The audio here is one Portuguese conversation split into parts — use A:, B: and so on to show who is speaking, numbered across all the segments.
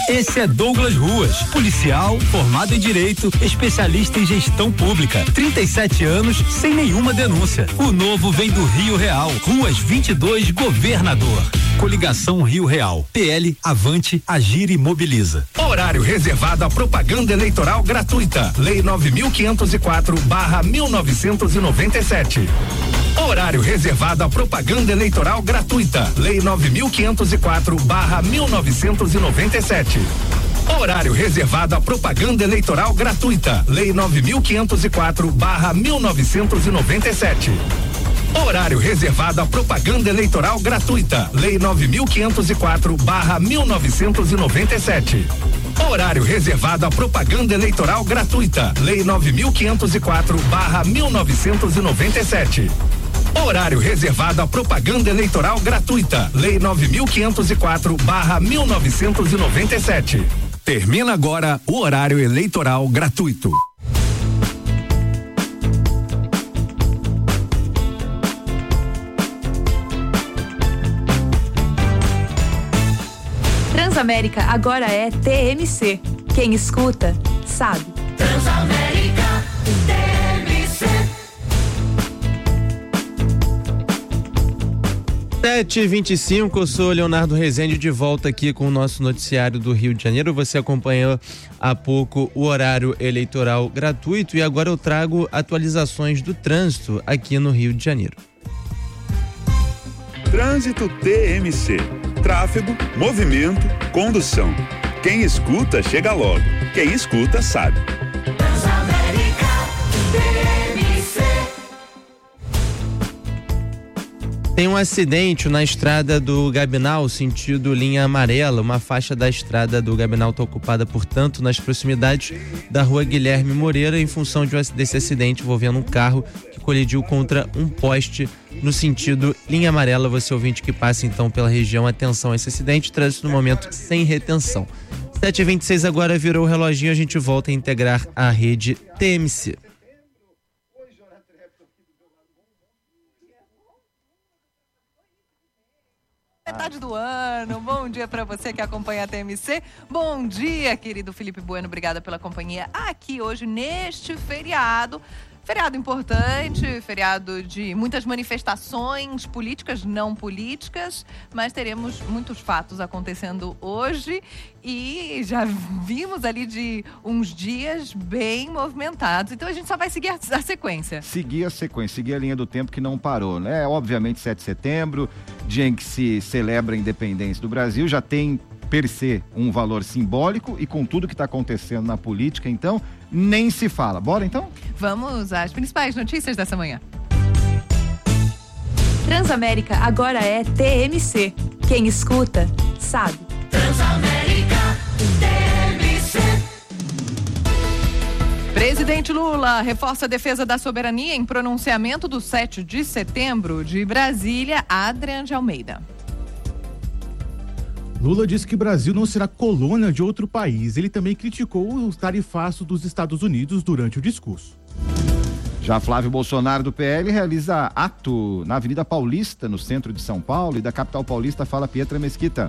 A: Esse é Douglas Ruas, policial, formado em Direito, especialista em gestão pública, 37 anos, sem nenhuma denúncia. O novo vem do Rio Real, Ruas 22, Governador. Coligação Rio Real, PL, Avante, Agir e Mobiliza.
B: Horário reservado à propaganda eleitoral gratuita. Lei 9.504/1997. Horário reservado à propaganda eleitoral gratuita. Lei 9.504/1997. Horário reservado à propaganda eleitoral gratuita. Lei 9.504/1997. Horário reservado à propaganda eleitoral gratuita. Lei 9.504/1997. Horário reservado à propaganda eleitoral gratuita. Lei 9.504/1997. Horário reservado à propaganda eleitoral gratuita. Lei 9.504/1997. Termina agora o horário eleitoral gratuito.
C: Transamérica agora é TMC. Quem escuta, sabe.
D: Transamérica, TMC.
E: 7h25, eu sou Leonardo Rezende, de volta aqui com o nosso noticiário do Rio de Janeiro. Você acompanhou há pouco o horário eleitoral gratuito e agora eu trago atualizações do trânsito aqui no Rio de Janeiro.
F: Trânsito TMC. Tráfego, movimento, condução. Quem escuta, chega logo. Quem escuta, sabe.
D: Transamérica, TMC.
E: Tem um acidente na estrada do Gabinal, sentido linha amarela. Uma faixa da estrada do Gabinal está ocupada, portanto, nas proximidades da rua Guilherme Moreira, em função desse acidente envolvendo um carro que colidiu contra um poste no sentido linha amarela. Você ouvinte que passa então pela região, atenção a esse acidente, trânsito no momento sem retenção. 7h26 agora virou o reloginho, a gente volta a integrar a rede TMC.
G: Metade do ano, bom dia para você que acompanha a TMC, bom dia querido Felipe Bueno, obrigada pela companhia aqui hoje neste feriado importante, feriado de muitas manifestações políticas, não políticas, mas teremos muitos fatos acontecendo hoje e já vimos ali de uns dias bem movimentados, então a gente só vai seguir a sequência.
H: Seguir a linha do tempo que não parou, né? Obviamente 7 de setembro, dia em que se celebra a independência do Brasil, já tem per se um valor simbólico e com tudo que está acontecendo na política, então nem se fala. Bora então?
G: Vamos às principais notícias dessa manhã.
C: Transamérica agora é TMC. Quem escuta, sabe.
D: Transamérica, TMC.
G: Presidente Lula reforça a defesa da soberania em pronunciamento do 7 de setembro. De Brasília, Adriano de Almeida.
I: Lula disse que o Brasil não será colônia de outro país. Ele também criticou o tarifaço dos Estados Unidos durante o discurso.
H: Já Flávio Bolsonaro, do PL, realiza ato na Avenida Paulista, no centro de São Paulo, e da capital paulista fala Pietra Mesquita.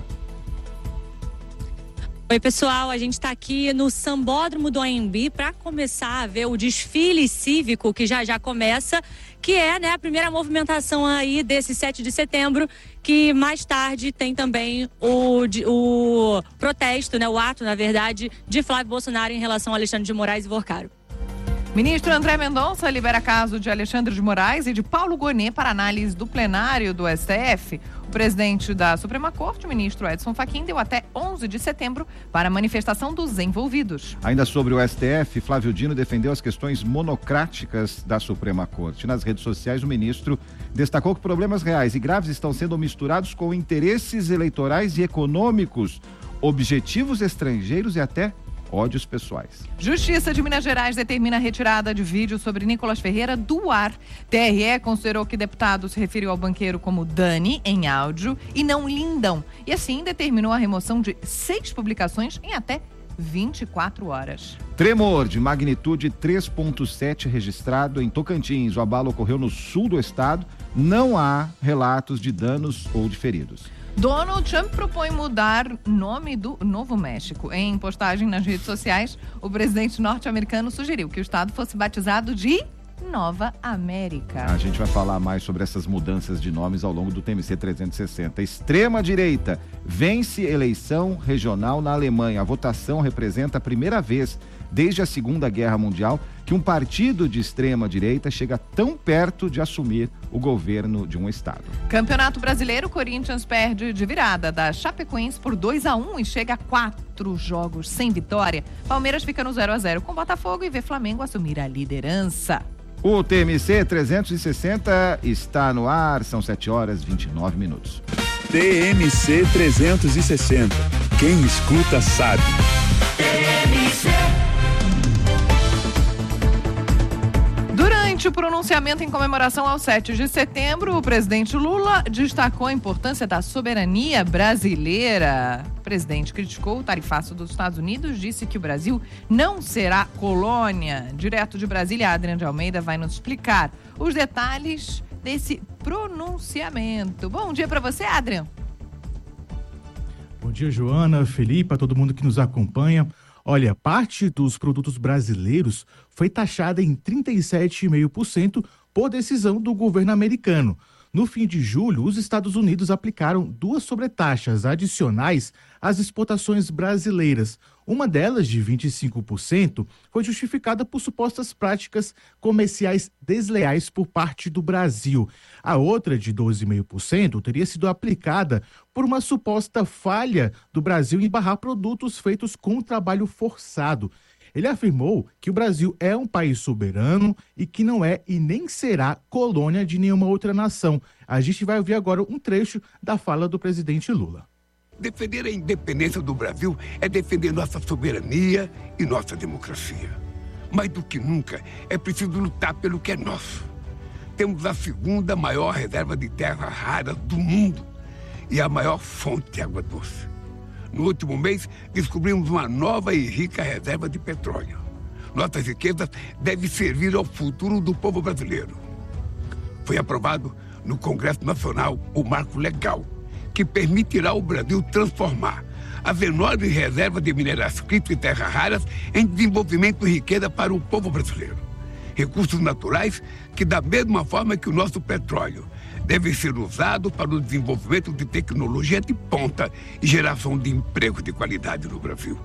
J: Oi pessoal, a gente está aqui no Sambódromo do AMB para começar a ver o desfile cívico que já começa, que é, né, a primeira movimentação aí desse 7 de setembro, que mais tarde tem também o protesto, né, o ato, na verdade, de Flávio Bolsonaro em relação a Alexandre de Moraes e Vorcaro.
G: Ministro André Mendonça libera caso de Alexandre de Moraes e de Paulo Gonet para análise do plenário do STF. O presidente da Suprema Corte, o ministro Edson Fachin, deu até 11 de setembro para a manifestação dos envolvidos.
H: Ainda sobre o STF, Flávio Dino defendeu as questões monocráticas da Suprema Corte. Nas redes sociais, o ministro destacou que problemas reais e graves estão sendo misturados com interesses eleitorais e econômicos, objetivos estrangeiros e até ódios pessoais.
G: Justiça de Minas Gerais determina a retirada de vídeo sobre Nicolas Ferreira do ar. TRE considerou que deputado se referiu ao banqueiro como Dani em áudio e não Lindão. E assim determinou a remoção de 6 publicações em até 24 horas.
H: Tremor de magnitude 3,7 registrado em Tocantins. O abalo ocorreu no sul do estado. Não há relatos de danos ou de feridos.
G: Donald Trump propõe mudar nome do Novo México. Em postagem nas redes sociais, o presidente norte-americano sugeriu que o estado fosse batizado de Nova América.
H: A gente vai falar mais sobre essas mudanças de nomes ao longo do TMC 360. Extrema-direita vence eleição regional na Alemanha. A votação representa a primeira vez desde a Segunda Guerra Mundial que um partido de extrema-direita chega tão perto de assumir o governo de um estado.
G: Campeonato Brasileiro, Corinthians perde de virada da Chapecoense por 2-1 e chega a 4 jogos sem vitória. Palmeiras fica no 0-0 com Botafogo e vê Flamengo assumir a liderança.
H: O TMC 360 está no ar, são 7h29.
F: TMC 360. Quem escuta sabe.
D: TMC.
G: Durante o pronunciamento em comemoração ao 7 de setembro, o presidente Lula destacou a importância da soberania brasileira. O presidente criticou o tarifaço dos Estados Unidos, disse que o Brasil não será colônia. Direto de Brasília, Adrian de Almeida vai nos explicar os detalhes desse pronunciamento. Bom dia para você, Adrian.
I: Bom dia, Joana, Felipe, a todo mundo que nos acompanha. Olha, parte dos produtos brasileiros foi taxada em 37,5% por decisão do governo americano. No fim de julho, os Estados Unidos aplicaram 2 sobretaxas adicionais às exportações brasileiras. Uma delas, de 25%, foi justificada por supostas práticas comerciais desleais por parte do Brasil. A outra, de 12,5%, teria sido aplicada por uma suposta falha do Brasil em barrar produtos feitos com trabalho forçado. Ele afirmou que o Brasil é um país soberano e que não é e nem será colônia de nenhuma outra nação. A gente vai ouvir agora um trecho da fala do presidente Lula.
K: Defender a independência do Brasil é defender nossa soberania e nossa democracia. Mais do que nunca, é preciso lutar pelo que é nosso. Temos a segunda maior reserva de terras raras do mundo e a maior fonte de água doce. No último mês, descobrimos uma nova e rica reserva de petróleo. Nossas riquezas devem servir ao futuro do povo brasileiro. Foi aprovado no Congresso Nacional o marco legal que permitirá ao Brasil transformar as enormes reservas de minerais críticos e terras raras em desenvolvimento e riqueza para o povo brasileiro. Recursos naturais que, da mesma forma que o nosso petróleo, devem ser usados para o desenvolvimento de tecnologia de ponta e geração de empregos de qualidade no Brasil.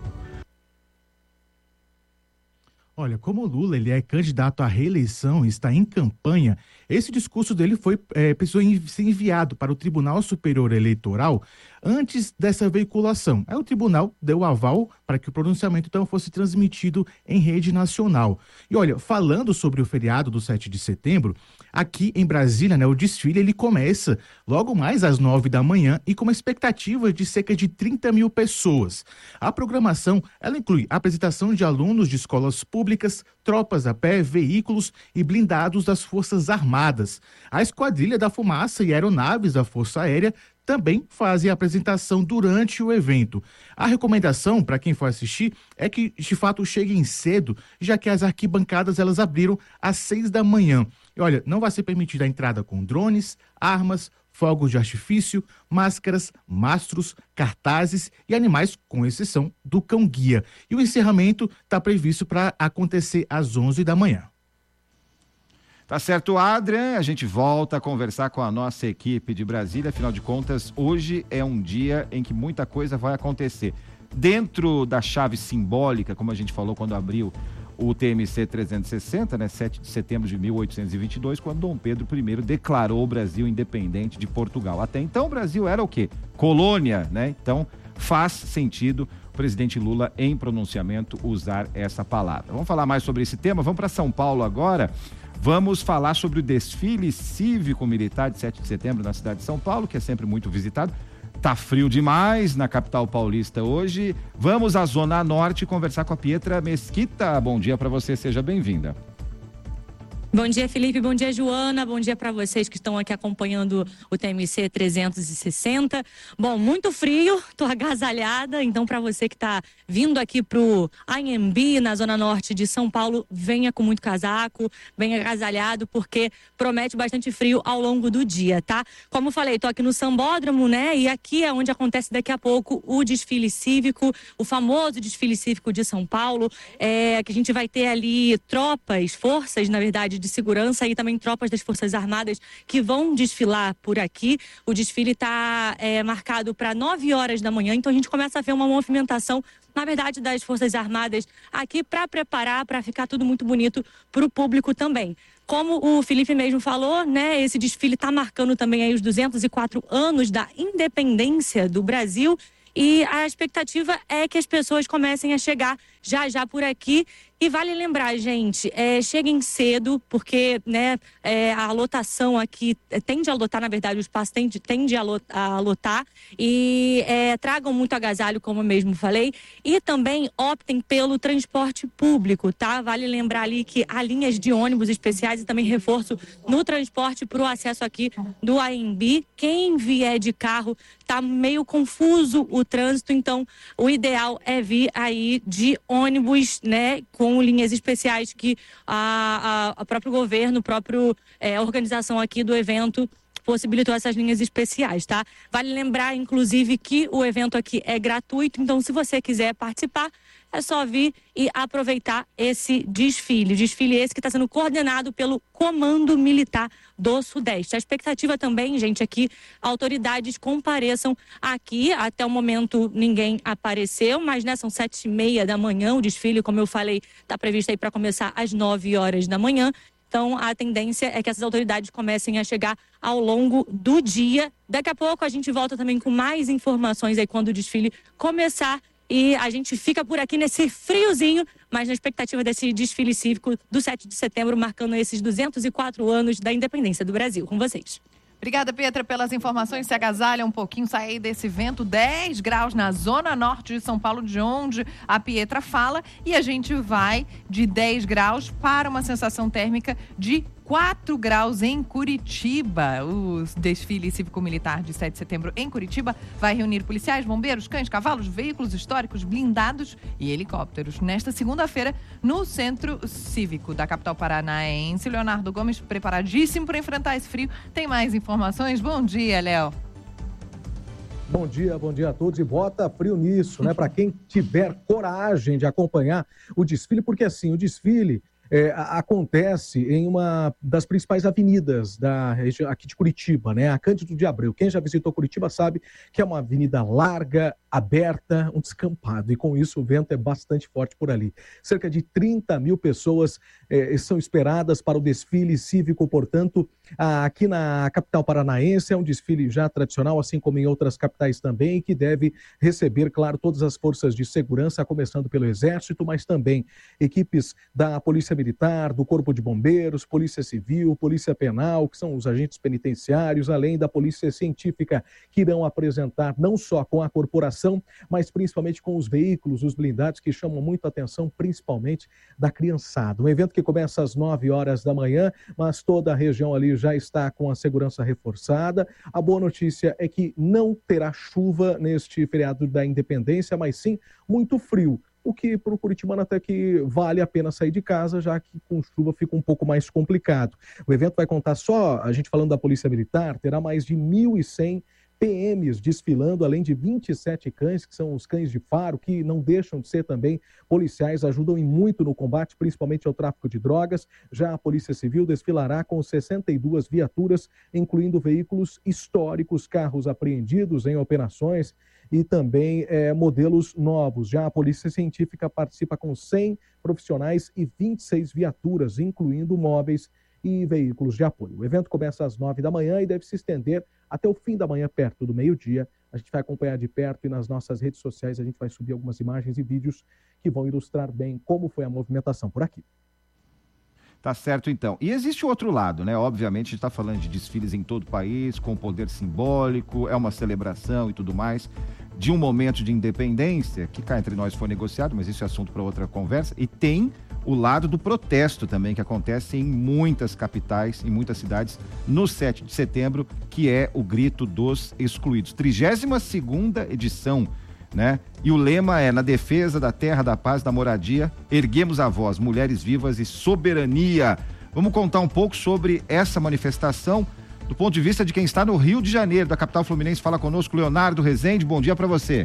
I: Olha, como o Lula ele é candidato à reeleição e está em campanha, esse discurso dele precisou ser enviado para o Tribunal Superior Eleitoral antes dessa veiculação. Aí o tribunal deu aval para que o pronunciamento então fosse transmitido em rede nacional. E olha, falando sobre o feriado do 7 de setembro, aqui em Brasília, né, o desfile ele começa logo mais às 9 da manhã e com uma expectativa de cerca de 30 mil pessoas. A programação ela inclui a apresentação de alunos de escolas públicas, tropas a pé, veículos e blindados das Forças Armadas. A Esquadrilha da Fumaça e aeronaves da Força Aérea também fazem a apresentação durante o evento. A recomendação para quem for assistir é que, de fato, cheguem cedo, já que as arquibancadas elas abriram às 6 da manhã. E olha, não vai ser permitida a entrada com drones, armas, fogos de artifício, máscaras, mastros, cartazes e animais, com exceção do cão-guia. E o encerramento está previsto para acontecer às 11 da manhã.
H: Tá certo, Adrian, a gente volta a conversar com a nossa equipe de Brasília, afinal de contas, hoje é um dia em que muita coisa vai acontecer. Dentro da chave simbólica, como a gente falou quando abriu o TMC 360, né, 7 de setembro de 1822, quando Dom Pedro I declarou o Brasil independente de Portugal. Até então o Brasil era o quê? Colônia, né? Então faz sentido o presidente Lula, em pronunciamento, usar essa palavra. Vamos falar mais sobre esse tema, vamos para São Paulo agora. Vamos falar sobre o desfile cívico-militar de 7 de setembro na cidade de São Paulo, que é sempre muito visitado. Tá frio demais na capital paulista hoje. Vamos à Zona Norte conversar com a Pietra Mesquita. Bom dia para você, seja bem-vinda.
J: Bom dia, Felipe. Bom dia, Joana. Bom dia para vocês que estão aqui acompanhando o TMC 360. Bom, muito frio, tô agasalhada. Então, para você que está vindo aqui pro AMB, na zona norte de São Paulo, venha com muito casaco, venha agasalhado, porque promete bastante frio ao longo do dia, tá? Como falei, tô aqui no Sambódromo, né? E aqui é onde acontece daqui a pouco o desfile cívico, o famoso desfile cívico de São Paulo, que a gente vai ter ali forças, na verdade, de segurança e também tropas das Forças Armadas que vão desfilar por aqui. O desfile está marcado para 9 horas da manhã, então a gente começa a ver uma movimentação, na verdade, das Forças Armadas aqui para preparar, para ficar tudo muito bonito para o público também. Como o Felipe mesmo falou, né, esse desfile está marcando também aí os 204 anos da independência do Brasil. E a expectativa é que as pessoas comecem a chegar já por aqui. E vale lembrar, gente, cheguem cedo, porque né, a lotação aqui tende a lotar, na verdade, o espaço tende a lotar. E tragam muito agasalho, como eu mesmo falei. E também optem pelo transporte público, tá? Vale lembrar ali que há linhas de ônibus especiais e também reforço no transporte para o acesso aqui do AMB. Quem vier de carro, tá meio confuso o trânsito, então o ideal é vir aí de ônibus, né, com linhas especiais que a próprio governo, a organização aqui do evento possibilitou essas linhas especiais, tá? Vale lembrar, inclusive, que o evento aqui é gratuito, então se você quiser participar, é só vir e aproveitar esse desfile. Desfile esse que está sendo coordenado pelo Comando Militar do Sudeste. A expectativa também, gente, é que autoridades compareçam aqui. Até o momento ninguém apareceu, mas né, são 7h30 da manhã. O desfile, como eu falei, está previsto aí para começar às 9 horas da manhã. Então, a tendência é que essas autoridades comecem a chegar ao longo do dia. Daqui a pouco a gente volta também com mais informações aí quando o desfile começar. E a gente fica por aqui nesse friozinho, mas na expectativa desse desfile cívico do 7 de setembro, marcando esses 204 anos da independência do Brasil. Com vocês.
G: Obrigada, Pietra, pelas informações. Se agasalha um pouquinho, sai desse vento. 10 graus na zona norte de São Paulo, de onde a Pietra fala. E a gente vai de 10 graus para uma sensação térmica de 4 graus em Curitiba. O desfile cívico-militar de 7 de setembro em Curitiba vai reunir policiais, bombeiros, cães, cavalos, veículos históricos, blindados e helicópteros. Nesta segunda-feira, no Centro Cívico da capital paranaense, Leonardo Gomes, preparadíssimo para enfrentar esse frio. Tem mais informações? Bom dia, Léo.
L: Bom dia a todos e bota frio nisso, né? Para quem tiver coragem de acompanhar o desfile, porque assim, o desfile acontece em uma das principais avenidas da região aqui de Curitiba, né? A Cândido de Abreu. Quem já visitou Curitiba sabe que é uma avenida larga, aberta, um descampado, e com isso o vento é bastante forte por ali. Cerca de 30 mil pessoas são esperadas para o desfile cívico, portanto, aqui na capital paranaense é um desfile já tradicional, assim como em outras capitais também, que deve receber, claro, todas as forças de segurança, começando pelo Exército, mas também equipes da Polícia Militar, do Corpo de Bombeiros, Polícia Civil, Polícia Penal, que são os agentes penitenciários, além da Polícia Científica, que irão apresentar não só com a corporação, mas principalmente com os veículos, os blindados, que chamam muito a atenção, principalmente da criançada. Um evento que começa às 9 horas da manhã, mas toda a região ali já está com a segurança reforçada. A boa notícia é que não terá chuva neste feriado da Independência, mas sim muito frio. O que para o curitibano até que vale a pena sair de casa, já que com chuva fica um pouco mais complicado. O evento vai contar só, a gente falando da Polícia Militar, terá mais de 1.100 PMs desfilando, além de 27 cães, que são os cães de faro, que não deixam de ser também policiais, ajudam em muito no combate, principalmente ao tráfico de drogas. Já a Polícia Civil desfilará com 62 viaturas, incluindo veículos históricos, carros apreendidos em operações e também modelos novos. Já a Polícia Científica participa com 100 profissionais e 26 viaturas, incluindo móveis e veículos de apoio. O evento começa às 9 da manhã e deve se estender até o fim da manhã, perto do meio-dia. A gente vai acompanhar de perto e nas nossas redes sociais a gente vai subir algumas imagens e vídeos que vão ilustrar bem como foi a movimentação por aqui.
H: Tá certo, então. E existe outro lado, né? Obviamente, a gente está falando de desfiles em todo o país, com poder simbólico, é uma celebração e tudo mais, de um momento de independência, que cá entre nós foi negociado, mas isso é assunto para outra conversa, e tem o lado do protesto também, que acontece em muitas capitais, em muitas cidades, no 7 de setembro, que é o Grito dos Excluídos. 32ª edição, né? E o lema é: na defesa da terra, da paz, da moradia, erguemos a voz, mulheres vivas e soberania. Vamos contar um pouco sobre essa manifestação do ponto de vista de quem está no Rio de Janeiro, da capital fluminense. Fala conosco Leonardo Rezende, bom dia para você.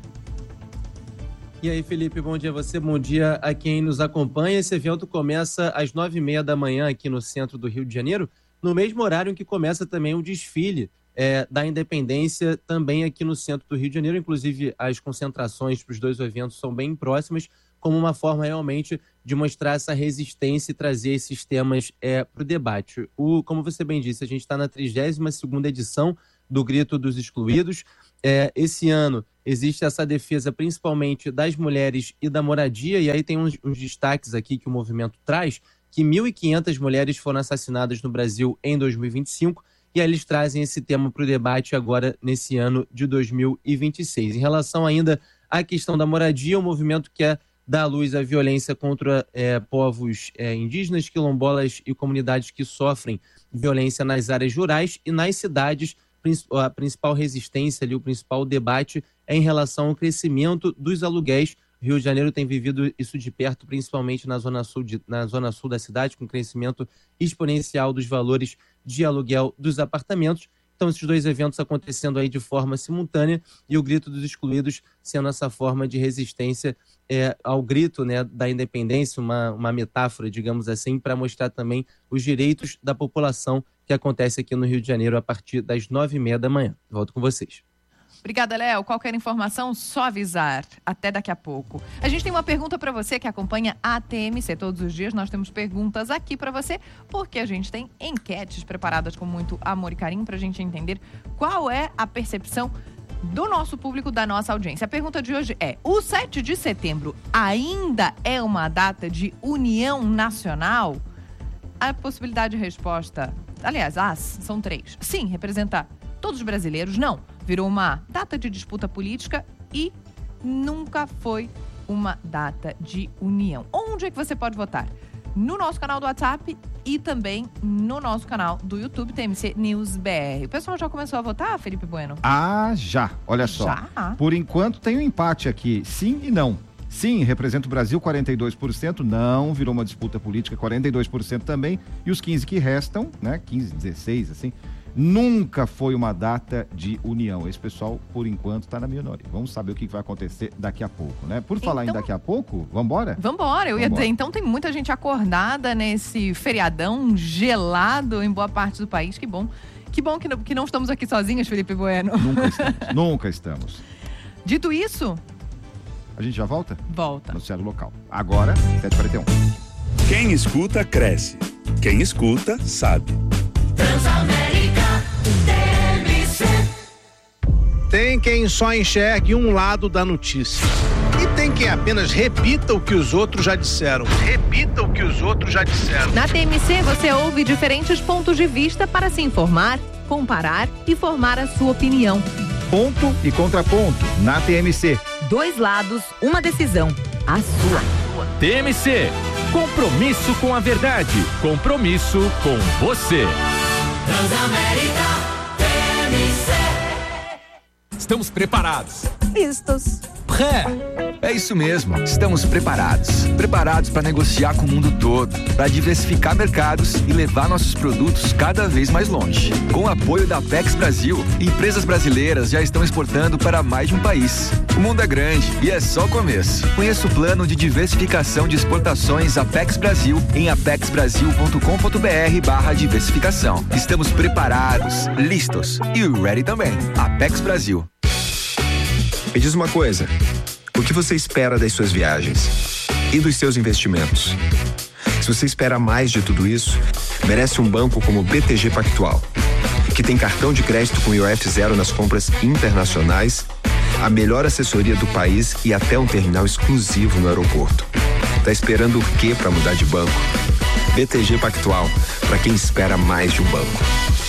E: E aí, Felipe, bom dia a você, bom dia a quem nos acompanha. Esse evento começa às 9h30 da manhã aqui no centro do Rio de Janeiro, no mesmo horário em que começa também o desfile da Independência, também aqui no centro do Rio de Janeiro. Inclusive, as concentrações para os dois eventos são bem próximas, como uma forma realmente de mostrar essa resistência e trazer esses temas para o debate. Como você bem disse, a gente está na 32ª edição do Grito dos Excluídos. Esse ano existe essa defesa principalmente das mulheres e da moradia, e aí tem uns destaques aqui que o movimento traz, que 1.500 mulheres foram assassinadas no Brasil em 2025, e aí eles trazem esse tema para o debate agora nesse ano de 2026. Em relação ainda à questão da moradia, o movimento quer dar à luz à violência contra povos indígenas, quilombolas e comunidades que sofrem violência nas áreas rurais e nas cidades. A principal resistência ali, o principal debate é em relação ao crescimento dos aluguéis. O Rio de Janeiro tem vivido isso de perto, principalmente na zona sul da cidade, com crescimento exponencial dos valores de aluguel dos apartamentos. Então, esses dois eventos acontecendo aí de forma simultânea e o Grito dos Excluídos sendo essa forma de resistência ao grito, né, da independência, uma metáfora, digamos assim, para mostrar também os direitos da população, que acontece aqui no Rio de Janeiro a partir das 9h30 da manhã. Volto com vocês.
G: Obrigada, Léo. Qualquer informação, só avisar. Até daqui a pouco. A gente tem uma pergunta para você que acompanha a TMC. Todos os dias nós temos perguntas aqui para você, porque a gente tem enquetes preparadas com muito amor e carinho para a gente entender qual é a percepção do nosso público, da nossa audiência. A pergunta de hoje é: o 7 de setembro ainda é uma data de união nacional? A possibilidade de resposta, aliás, são 3. Sim, representa todos os brasileiros. Não, virou uma data de disputa política e nunca foi uma data de união. Onde é que você pode votar? No nosso canal do WhatsApp e também no nosso canal do YouTube, TMC News BR. O pessoal já começou a votar, Felipe Bueno?
H: Já. Olha só.
G: Já?
H: Por enquanto tem um empate aqui, sim e não. Sim, representa o Brasil, 42%, não, virou uma disputa política, 42% também, e os 15 que restam, né, 15, 16, assim, nunca foi uma data de união. Esse pessoal, por enquanto, está na minoria. Vamos saber o que vai acontecer daqui a pouco, né? Por falar em daqui a pouco, vambora?
G: Vambora, eu ia dizer, então tem muita gente acordada nesse feriadão gelado em boa parte do país, que bom. Que bom que não estamos aqui sozinhos, Felipe Bueno.
H: Nunca estamos.
G: Dito isso...
H: A gente já volta?
G: Volta.
H: Noticiário local. Agora, 7h41.
F: Quem escuta, cresce. Quem escuta, sabe.
D: Transamérica TMC.
M: Tem quem só enxergue um lado da notícia. E tem quem apenas repita o que os outros já disseram.
C: Na TMC, você ouve diferentes pontos de vista para se informar, comparar e formar a sua opinião.
H: Ponto e contraponto na TMC.
C: 2 lados, uma decisão. A sua.
B: TMC. Compromisso com a verdade. Compromisso com você.
D: Transamérica TMC.
B: Estamos preparados.
C: Vistos.
N: É isso mesmo, estamos preparados. Preparados para negociar com o mundo todo, para diversificar mercados e levar nossos produtos cada vez mais longe. Com o apoio da Apex Brasil, empresas brasileiras já estão exportando para mais de um país. O mundo é grande e é só o começo. Conheça o plano de diversificação de exportações Apex Brasil em apexbrasil.com.br/diversificação. Estamos preparados, listos e ready também. Apex Brasil.
O: Me diz uma coisa, o que você espera das suas viagens e dos seus investimentos? Se você espera mais de tudo isso, merece um banco como o BTG Pactual, que tem cartão de crédito com IOF zero nas compras internacionais, a melhor assessoria do país e até um terminal exclusivo no aeroporto. Tá esperando o quê para mudar de banco? BTG Pactual, para quem espera mais de um banco.